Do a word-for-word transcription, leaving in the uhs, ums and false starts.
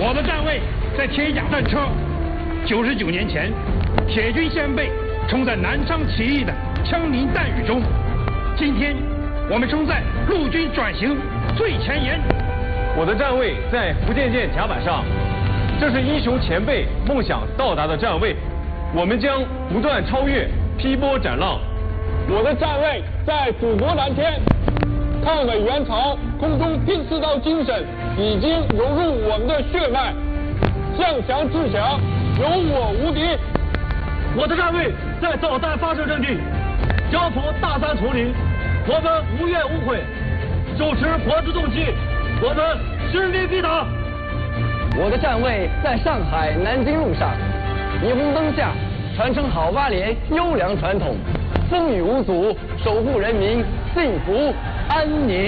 我的站位在铁甲战车。九十九年前，铁军先辈冲在南昌起义的枪林弹雨中，今天我们冲在陆军转型最前沿。 我的站位在福建舰甲板上，这是英雄前辈梦想到达的站位，我们将不断超越，劈波斩浪。 我的站位在祖国蓝天，抗美援朝空中第四道精神已经融入我们的血脉，向强制强，有我无敌。 我的站位在导弹发射阵地，交火大山丛林，我们无怨无悔，手持活字重器，我们实力必打。 我的站位在上海南京路上，霓虹灯下传承好八连优良传统，风雨无阻，守护人民幸福安宁。